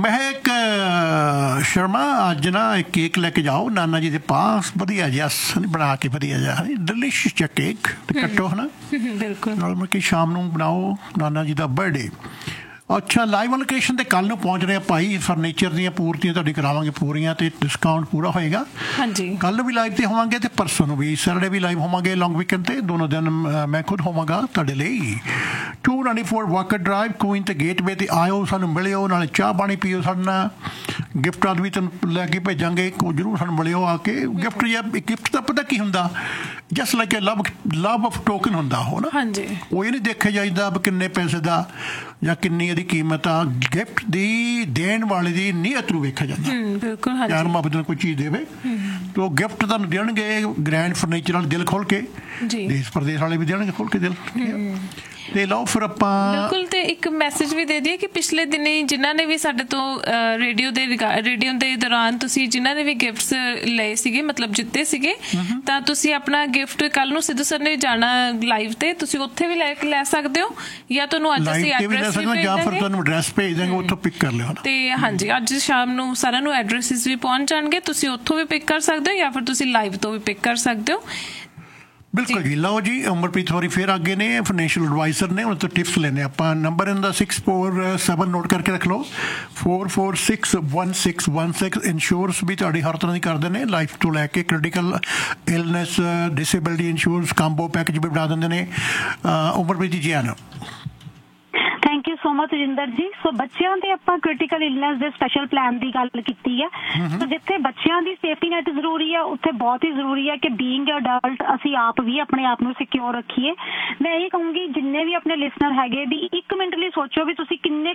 ਮਹਿਕ ਸ਼ਰਮਾ ਅੱਜ ਨਾ ਕੇਕ ਲੈ ਕੇ ਜਾਓ ਨਾਨਾ ਜੀ ਦੇ ਪਾਸ, ਵਧੀਆ ਜਿਹਾ ਬਣਾ ਕੇ, ਵਧੀਆ ਜਿਹਾ ਡਿਲੀਸ਼ੀਅਸ ਜਿਹਾ ਕੇਕ ਤੇ ਕੱਟੋ ਹੈ ਨਾ, ਬਿਲਕੁਲ ਨਾਲ ਮਤਲਬ ਕਿ ਸ਼ਾਮ ਨੂੰ ਬਣਾਓ ਨਾਨਾ ਜੀ ਦਾ ਬਰਥਡੇ। ਅੱਛਾ, ਲਾਈਵ ਲੋਕੇਸ਼ਨ 'ਤੇ ਕੱਲ੍ਹ ਨੂੰ ਪਹੁੰਚ ਰਹੇ ਭਾਈ, ਫਰਨੀਚਰ ਦੀਆਂ ਪੂਰਤੀਆਂ ਤੁਹਾਡੀ ਕਰਾਵਾਂਗੇ ਪੂਰੀਆਂ, ਅਤੇ ਡਿਸਕਾਊਂਟ ਪੂਰਾ ਹੋਏਗਾ। ਹਾਂਜੀ, ਕੱਲ੍ਹ ਨੂੰ ਵੀ ਲਾਈਵ 'ਤੇ ਹੋਵਾਂਗੇ ਅਤੇ ਪਰਸੋਂ ਨੂੰ ਵੀ, ਸੈਟਰਡੇ ਵੀ ਲਾਈਵ ਹੋਵਾਂਗੇ ਲੌਂਗ ਵੀਕਐਂਡ 'ਤੇ, ਦੋਨੋਂ ਦਿਨ ਮੈਂ ਖੁਦ ਹੋਵਾਂਗਾ ਤੁਹਾਡੇ ਲਈ। 294 ਵਾਕਰ ਡਰਾਈਵ, ਕੁਈਨ ਅਤੇ ਗੇਟਵੇ 'ਤੇ ਆਇਓ, ਸਾਨੂੰ ਮਿਲਿਓ, ਨਾਲੇ ਚਾਹ ਪਾਣੀ ਪੀਓ ਸਾਡੇ ਨਾਲ, ਗਿਫਟਾਂ ਵੀ ਤੁਹਾਨੂੰ ਲੈ ਕੇ ਭੇਜਾਂਗੇ, ਜ਼ਰੂਰ ਸਾਨੂੰ ਮਿਲਿਓ ਆ ਕੇ। ਗਿਫਟ ਜਾਂ ਗਿਫਟ ਦਾ ਪਤਾ ਕੀ ਹੁੰਦਾ, just like love of token ਹੁੰਦਾ ਉਹ ਨਾ। ਹਾਂਜੀ, ਉਹ ਇਹ ਨਹੀਂ ਦੇਖਿਆ ਜਾਈਦਾ ਵੀ ਕਿੰਨੇ ਪੈਸੇ ਦਾ ਜਾਂ ਕਿੰਨੀ ਇਹਦੀ ਕੀਮਤ ਆ, ਗਿਫਟ ਦੀ ਦੇਣ ਵਾਲੇ ਦੀ ਨੀਅਤ ਨੂੰ ਵੇਖਿਆ ਜਾਂਦਾ। ਬਿਲਕੁਲ, ਯਾਰ ਮੁਹੱਬਤ ਨਾਲ ਕੋਈ ਚੀਜ਼ ਦੇਵੇ ਤਾਂ ਗਿਫਟ ਤੁਹਾਨੂੰ ਦੇਣਗੇ ਗ੍ਰੈਂਡ ਫਰਨੀਚਰ ਵਾਲੇ ਦਿਲ ਖੋਲ ਕੇ, ਦੇਸ਼ ਪ੍ਰਦੇਸ਼ ਵਾਲੇ ਵੀ ਦੇਣਗੇ ਖੋਲ ਕੇ ਦਿਲ। ਤੇ ਲਓ ਫਿਰ ਆਪਾਂ ਬਿਲਕੁਲ। ਤੇ ਇੱਕ ਮੈਸੇਜ ਵੀ ਦੇ ਦਈਏ ਕਿ ਪਿਛਲੇ ਦਿਨੀ ਜਿਨ੍ਹਾਂ ਨੇ ਵੀ ਸਾਡੇ ਤੋਂ ਰੇਡੀਓ ਦੇ ਦੌਰਾਨ ਤੁਸੀਂ ਜਿਨ੍ਹਾਂ ਨੇ ਵੀ ਗਿਫਟਸ ਲਏ ਸੀਗੇ, ਮਤਲਬ ਜਿੱਤੇ ਸੀਗੇ, ਤਾਂ ਤੁਸੀਂ ਆਪਣਾ ਗਿਫਟ ਕੱਲ ਨੂੰ ਸਿੱਧੂ ਸਰ ਨੇ ਜਾਣਾ ਲਾਈਵ ਤੇ, ਤੁਸੀਂ ਉੱਥੇ ਵੀ ਲੈ ਸਕਦੇ ਹੋ, ਜਾਂ ਤੁਹਾਨੂੰ ਅੱਜ ਅਸੀਂ ਐਡਰੈਸ ਜਾਂ ਫਿਰ ਤੁਹਾਨੂੰ ਐਡਰੈਸ ਭੇਜ ਦਾਂਗੇ, ਉੱਥੋਂ ਪਿਕ ਕਰ ਲਿਓ। ਤੇ ਹਾਂਜੀ, ਅੱਜ ਸ਼ਾਮ ਨੂੰ ਸਾਰਿਆਂ ਨੂੰ ਐਡਰੈਸਿਸ ਵੀ ਪਹੁੰਚ ਜਾਣਗੇ, ਤੁਸੀਂ ਉੱਥੋਂ ਵੀ ਪਿਕ ਕਰ ਸਕਦੇ ਹੋ, ਜਾਂ ਫਿਰ ਤੁਸੀਂ ਲਾਈਵ ਤੋਂ ਵੀ ਪਿਕ ਕਰ ਸਕਦੇ ਹੋ। ਬਿਲਕੁਲ ਜੀ। ਲਓ ਜੀ, ਅਮਰਪ੍ਰੀਤ ਹੋਰੀ ਫਿਰ ਅੱਗੇ ਨੇ, ਫਾਈਨੈਂਸ਼ੀਅਲ ਐਡਵਾਈਜ਼ਰ ਨੇ, ਉਹਨਾਂ ਤੋਂ ਟਿਪਸ ਲੈਣੇ ਆਪਾਂ। ਨੰਬਰ ਇਹਨਾਂ ਦਾ 647 ਨੋਟ ਕਰਕੇ ਰੱਖ ਲਓ, 4461616। ਇੰਸ਼ੋਰੈਂਸ ਵੀ ਤੁਹਾਡੀ ਹਰ ਤਰ੍ਹਾਂ ਦੀ ਕਰਦੇ ਨੇ, ਲਾਈਫ ਤੋਂ ਲੈ ਕੇ critical illness, disability insurance, combo package ਵੀ ਬਣਾ ਦਿੰਦੇ ਨੇ। ਉਮਰਪ੍ਰੀਤ ਜੀ ਆਨ। Thank you so much Rajinder ji. ਸੋ ਬੱਚਿਆਂ ਦੇ ਆਪਾਂ ਕ੍ਰਿਟੀਕਲ ਇਲਨੈਸ ਦੇ ਸਪੈਸ਼ਲ ਪਲਾਨ ਦੀ ਗੱਲ ਕੀਤੀ ਹੈ। ਸੋ ਜਿੱਥੇ ਬੱਚਿਆਂ ਦੀ ਸੇਫਟੀ ਨੈਟ ਜ਼ਰੂਰੀ ਹੈ, ਉੱਥੇ ਬਹੁਤ ਹੀ ਜ਼ਰੂਰੀ ਹੈ ਕਿ ਬੀਇੰਗ ਅਡਲਟ ਅਸੀਂ ਆਪ ਵੀ ਆਪਣੇ ਆਪ ਨੂੰ ਸਿਕਿਉਰ ਰੱਖੀਏ। ਮੈਂ ਇਹ ਕਹੂੰਗੀ ਜਿੰਨੇ ਵੀ ਆਪਣੇ ਲਿਸਨਰ ਹੈਗੇ ਵੀ 1 ਮਿੰਟ ਲਈ ਸੋਚੋ ਵੀ ਤੁਸੀਂ ਕਿੰਨੇ